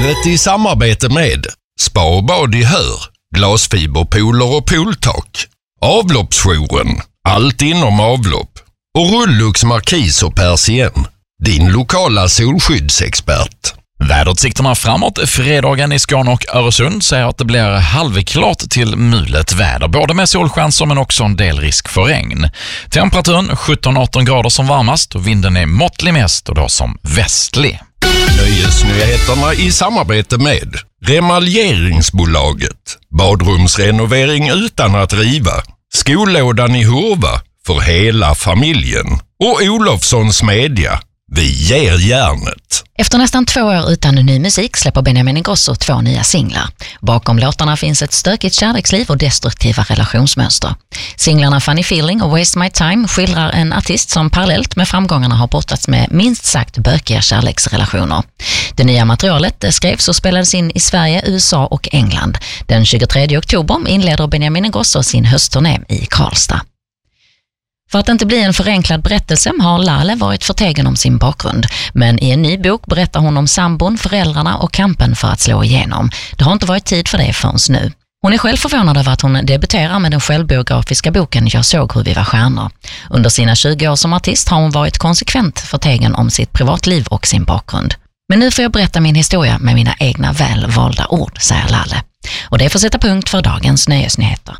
Vädret i samarbete med Spa och bad i Hör, glasfiberpooler och pooltak, Avloppsjouren, allt inom avlopp och Rullux Markis och Persien, din lokala solskyddsexpert. Väderutsikterna framåt fredagen i Skåne och Öresund säger att det blir halvklart till mulet väder, både med solchanser men också en del risk för regn. Temperaturen 17-18 grader som varmast och vinden är måttlig mest och då som västlig. Nöjesnyheterna i samarbete med Remaljeringsbolaget, badrumsrenovering utan att riva, Skolådan i Hurva för hela familjen och Olofssons Media. Vi ger järnet. Efter nästan 2 år utan ny musik släpper Benjamin Ingrosso 2 nya singlar. Bakom låtarna finns ett stökigt kärleksliv och destruktiva relationsmönster. Singlarna Funny Feeling och Waste My Time skildrar en artist som parallellt med framgångarna har brottats med minst sagt bökiga kärleksrelationer. Det nya materialet skrevs och spelades in i Sverige, USA och England. Den 23 oktober inleder Benjamin Ingrosso sin höstturné i Karlstad. För att inte bli en förenklad berättelse har Lale varit förtegen om sin bakgrund. Men i en ny bok berättar hon om sambon, föräldrarna och kampen för att slå igenom. Det har inte varit tid för det förrän nu. Hon är själv förvånad över att hon debuterar med den självbiografiska boken Jag såg hur vi var stjärnor. Under sina 20 år som artist har hon varit konsekvent förtegen om sitt privatliv och sin bakgrund. Men nu får jag berätta min historia med mina egna välvalda ord, säger Lale. Och det får sätta punkt för dagens nöjesnyheter.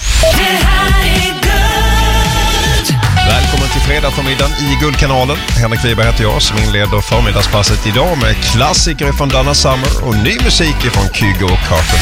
Välkommen till fredag förmiddagen i Guldkanalen. Henrik Wiberg heter jag som inleder förmiddagspasset idag med klassiker från Donna Summer och ny musik från Kygo och Carter.